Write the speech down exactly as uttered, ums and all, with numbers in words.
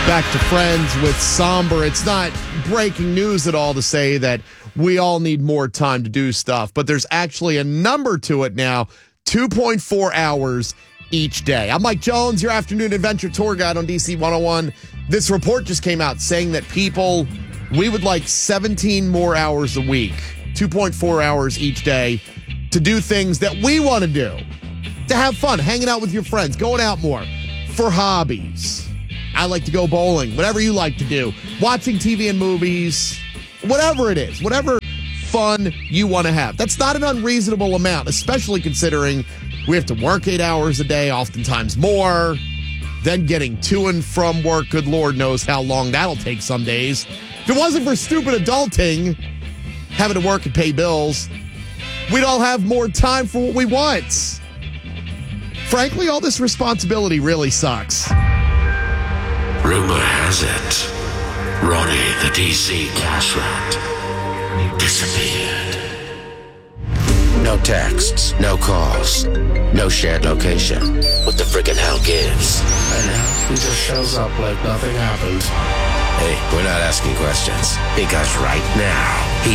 Back to Friends with Somber. It's not breaking news at all to say that we all need more time to do stuff, but there's actually a number to it now, two point four hours each day. I'm Mike Jones, your afternoon adventure tour guide on D C one oh one. This report just came out saying that people, we would like seventeen more hours a week, two point four hours each day to do things that we want to do, to have fun, hanging out with your friends, going out more, for hobbies. I like to go bowling, whatever you like to do, watching T V and movies, whatever it is, whatever fun you want to have. That's not an unreasonable amount, especially considering we have to work eight hours a day, oftentimes more. Then getting to and from work, good Lord knows how long that'll take some days. If it wasn't for stupid adulting, having to work and pay bills, we'd all have more time for what we want. Frankly, all this responsibility really sucks. Rumor has it, Ronnie the D C cash rat disappeared. No texts, no calls, no shared location. What the friggin' hell gives? And now he just shows up like nothing happened. Hey, we're not asking questions, because right now,